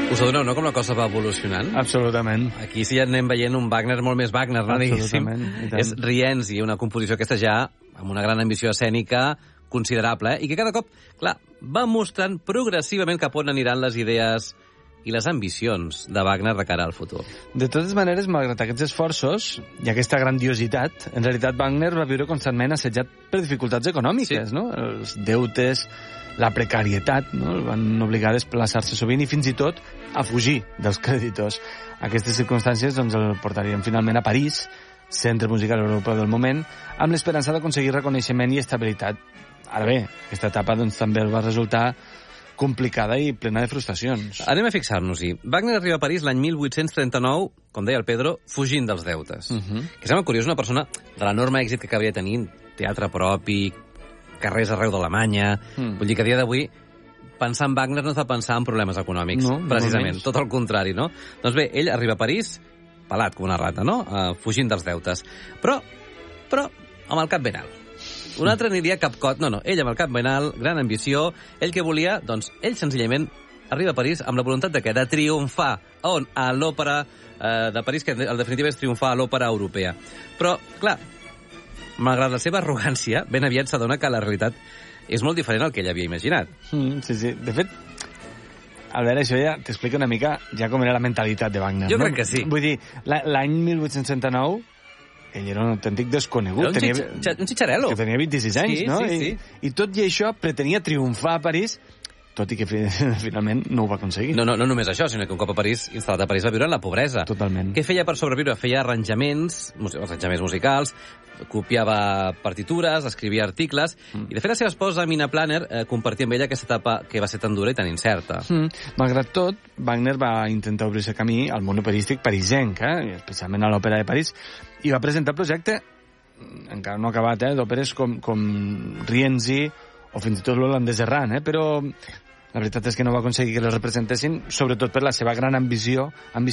Us adoneu, no?, com la cosa va evolucionant? Absolutament. Aquí sí ja anem veient un Wagner molt més Wagner, no? Absolutament. És Rienzi, una composició aquesta ja amb una gran ambició escènica considerable, i que cada cop, clar, va mostrant progressivament cap on aniran les idees i les ambicions de Wagner de cara al futur. De totes maneres, malgrat aquests esforços i aquesta grandiositat, en realitat Wagner va viure constantment assetjat per dificultats econòmiques, no? Els deutes, la precarietat, no? El van obligar a desplaçar-se sovint i fins i tot a fugir dels creditors. Aquestes circumstàncies doncs, el portarien finalment a París, centre musical europeu del moment, amb l'esperança d'aconseguir reconeixement i estabilitat. Ara bé, aquesta etapa doncs, també el va resultar complicada i plena de frustracions. Anem a fixar-nos-hi. Wagner arriba a París l'any 1839, com deia el Pedro, fugint dels deutes. Que sembla curiós, una persona de l'enorme èxit que acabaria tenint, teatre propi, carrers arreu d'Alemanya. Vull dir que a dia d'avui pensar en Wagner no es va pensar en problemes econòmics, precisament, tot el contrari, no? Doncs bé, ell arriba a París, pelat com una rata, no? Fugint dels deutes. Però, amb el cap ben alt. Un altre aniria capcot. No, ell amb el cap ben alt, gran ambició, ell que volia, doncs, ell senzillament arriba a París amb la voluntat de què? De triomfar. On? A l'òpera de París, que en definitiva és triomfar a l'òpera europea. Però, clar, malgrat la seva arrogància, ben aviat s'adona que la realitat és molt diferent al que ell havia imaginat. Sí. De fet, Albert, això ja t'explica una mica ja com era la mentalitat de Wagner. Jo crec que sí. Vull dir, l'any 1869 ell era un autèntic desconegut. Era un xitxarelo. Que tenia 26 anys, no? Sí. I tot i això pretenia triomfar a París, tot i que finalment no ho va aconseguir. No només això, sinó que un cop a París, instal·lat a París, va viure en la pobresa. Totalment. Què feia per sobreviure? Feia arranjaments musicals, copiava partitures, escrivia articles, i de fet la seva esposa, Mina Planner, compartia amb ella aquesta etapa que va ser tan dura i tan incerta. Malgrat tot, Wagner va intentar obrir-se camí al món operístic parisenc, especialment a l'Òpera de París, i va presentar el projecte, encara no acabat, d'òperes com Rienzi o fins i tot l'holandès Errant, però la veritat és que no va aconseguir que les representessin, sobretot per la seva gran ambició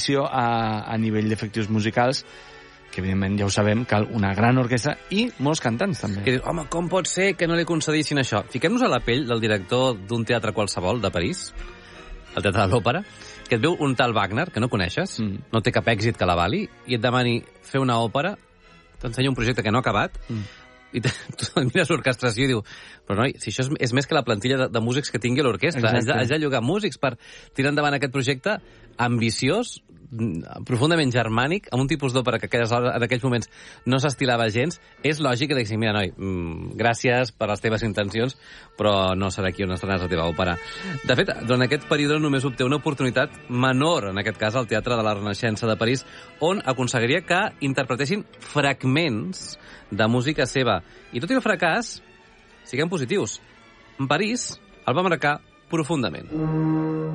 a nivell d'efectius musicals, que evidentment ja ho sabem, cal una gran orquestra i molts cantants també. Que dius, home, com pot ser que no li concedissin això? Fiquem-nos a la pell del director d'un teatre qualsevol de París, el Teatre de l'Òpera, que et veu un tal Wagner, que no coneixes, no té cap èxit que l'avali, i et demani fer una òpera, t'ensenya un projecte que no ha acabat, i tu mires l'orquestració i diu, però noi, si això és més que la plantilla de músics que tingui l'orquestra, has de llogar músics per tirar endavant aquest projecte ambiciós, profundament germànic, amb un tipus d'òpera que en aquells moments no s'estilava gens. És lògic que diguessin, mira, noi, gràcies per les teves intencions, però no serà aquí on estrenaràs la teva òpera. De fet, durant aquest període només obté una oportunitat menor, en aquest cas al Teatre de la Renaixença de París, on aconseguiria que interpretessin fragments de música seva. I tot i el fracàs, siguem positius, en París el va marcar profundament.